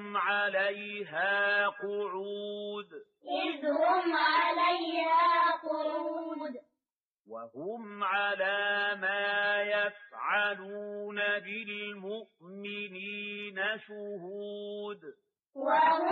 هم عليها قعود وهم على ما يفعلون بالمؤمنين شهود